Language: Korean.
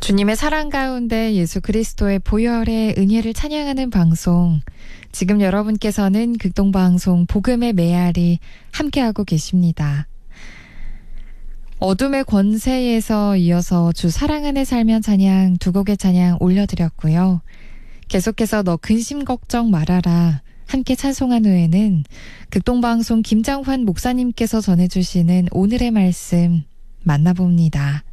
주님의 사랑 가운데 예수 그리스도의 보혈의 은혜를 찬양하는 방송. 지금 여러분께서는 극동방송 복음의 메아리 함께하고 계십니다. 어둠의 권세에서 이어서 주 사랑 안에 살면 찬양 두 곡의 찬양 올려드렸고요. 계속해서 너 근심 걱정 말아라 함께 찬송한 후에는 극동방송 김장환 목사님께서 전해주시는 오늘의 말씀 만나봅니다.